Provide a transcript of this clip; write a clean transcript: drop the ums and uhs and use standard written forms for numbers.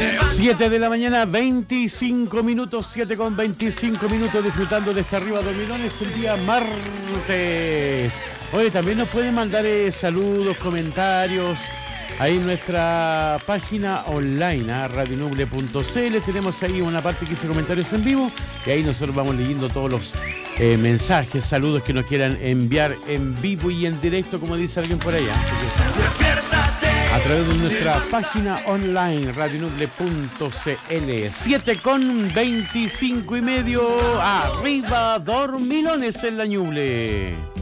7 de la mañana, 25 minutos, 7 con 25 minutos, disfrutando de esta Arriba Dormilones el día martes. Oye, también nos pueden mandar saludos, comentarios ahí en nuestra página online, radionuble.cl. Tenemos ahí una parte que dice comentarios en vivo y ahí nosotros vamos leyendo todos los mensajes, saludos que nos quieran enviar en vivo y en directo, como dice alguien por allá. A través de nuestra página online, radionuble.cl. 7 con 25 y medio, arriba Dormilones en la Ñuble.